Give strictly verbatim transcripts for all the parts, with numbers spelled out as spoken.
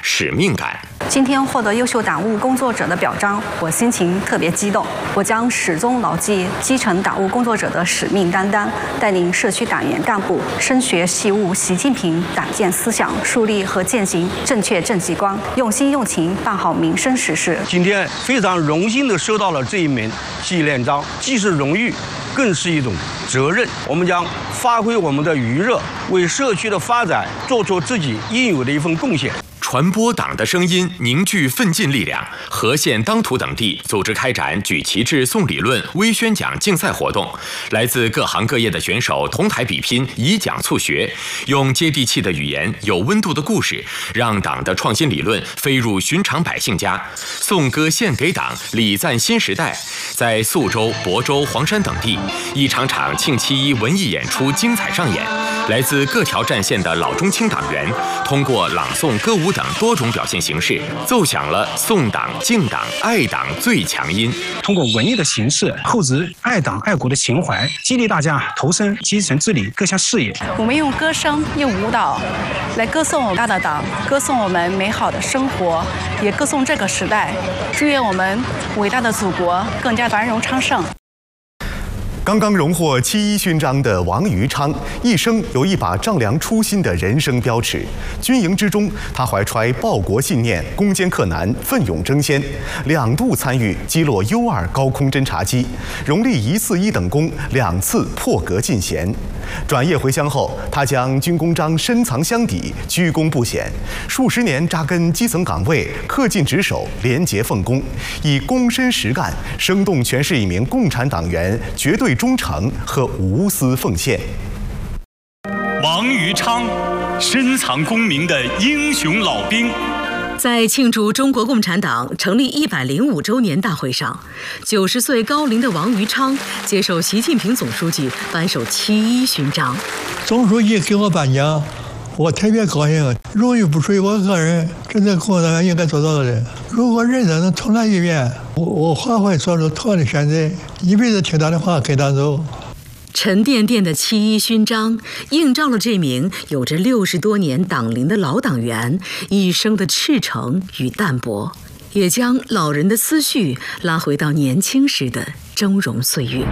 使命感。 今天获得优秀党务工作者的表彰，我心情特别激动。我将始终牢记基层党务工作者的使命担当，带领社区党员干部深学细悟习近平党建思想，树立和践行正确政绩观，用心用情办好民生实事。 今天非常荣幸地收到了这一枚纪念章，既是荣誉，更是一种责任。我们将发挥我们的余热，为社区的发展做出自己应有的一份贡献。 传播党的声音，凝聚奋进力量。和县、当涂等地组织开展举旗帜、送理论、微宣讲竞赛活动，来自各行各业的选手同台比拼，以讲促学，用接地气的语言、有温度的故事，让党的创新理论飞入寻常百姓家。颂歌献给党，礼赞新时代。在宿州、亳州、黄山等地，一场场庆七一文艺演出精彩上演。来自各条战线的老中青党员，通过朗诵、歌舞等多种表现形式，奏响了颂党、敬党、爱党最强音。 通过文艺的形式，厚植爱党爱国的情怀，激励大家投身基层治理各项事业。 我们用歌声、用舞蹈来歌颂伟大的党，歌颂我们美好的生活，也歌颂这个时代。祝愿我们伟大的祖国更加繁荣昌盛。 刚刚荣获七一勋章的王于昌，一生有一把丈量初心的人生标尺。军营之中，他怀揣报国信念，攻坚克难，奋勇争先，两度参与击落 U 二高空侦察机，荣立一次一等功，两次破格进衔。转业回乡后，他将军功章深藏箱底，居功不显，数十年扎根基层岗位，恪尽职守，廉洁奉公，以躬身实干，生动诠释一名共产党员绝对忠诚和无私奉献。 王于昌，深藏功名的英雄老兵。 在庆祝中国共产党成立一百零五周年大会上，九十岁高龄的王于昌接受习近平总书记颁授七一勋章。 总书记给我颁奖，我特别高兴。荣誉不属于我个人，这是共产党应该做到的人。如果人生能重来一遍，我我还会做出同样的选择，一辈子听他的话，跟他走。 沉甸甸的七一勋章映照了这名有着六十多年党龄的老党员一生的赤诚与淡泊，也将老人的思绪拉回到年轻时的峥嵘岁月。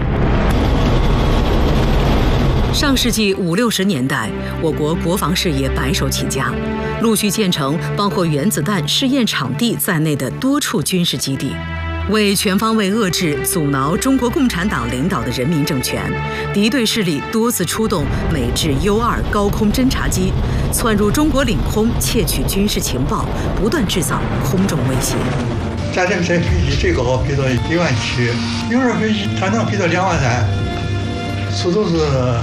上世纪五六十年代，我国国防事业白手起家，陆续建成包括原子弹试验场地在内的多处军事基地。为全方位遏制、阻挠中国共产党领导的人民政权，敌对势力多次出动美制 U 二高空侦察机，窜入中国领空窃取军事情报，不断制造空中威胁。 咱这个飞机最高飞到一万七，有时候飞机它能飞到两万三，速度是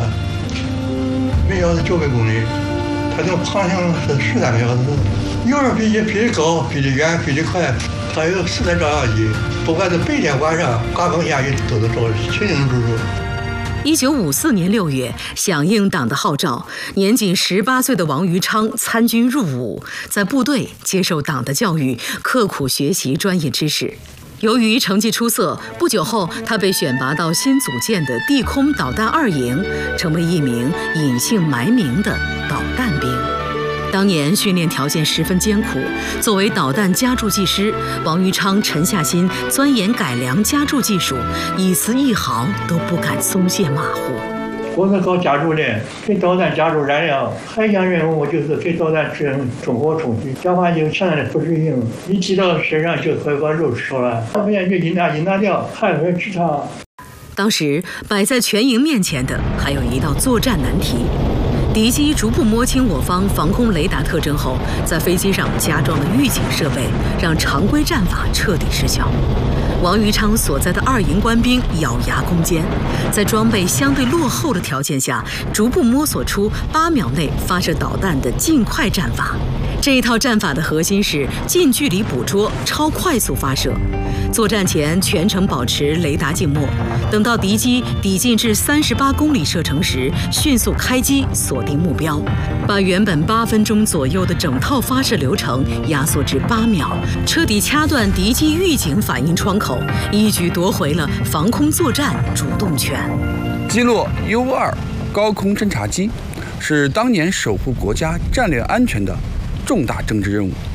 每小时九百公里，它这个航行是十三个小时。有时候飞机飞得高、飞得远、飞得快。还有实弹照相机，不管是白天晚上，刮风下雨都能照清清楚楚。 一九五四年六月，响应党的号召，年仅十八岁的王于昌参军入伍，在部队接受党的教育，刻苦学习专业知识。由于成绩出色，不久后他被选拔到新组建的地空导弹二营，成为一名隐姓埋名的导弹兵。当年训练条件十分艰苦，作为导弹加注技师，王于昌沉下心钻研改良加注技术，一丝一毫都不敢松懈马虎。 我是搞加注的，给导弹加注燃料，还一项任务就是给导弹制成中火冲击，这话就相当的不适应，一提到身上就会把肉吃了，要不然就一拿一拿掉，汗水直淌。 当时摆在全营面前的还有一道作战难题。敌机逐步摸清我方防空雷达特征后，在飞机上加装了预警设备，让常规战法彻底失效。王于昌所在的二营官兵咬牙攻坚，在装备相对落后的条件下，逐步摸索出八秒内发射导弹的近快战法。这一套战法的核心是近距离捕捉、超快速发射。作战前全程保持雷达静默，等到敌机抵近至三十八公里射程时，迅速开机锁定目标，把原本八分钟左右的整套发射流程压缩至八秒，彻底掐断敌机预警反应窗口，一举夺回了防空作战主动权。 击落 U 二高空侦察机是当年守护国家战略安全的重大政治任务。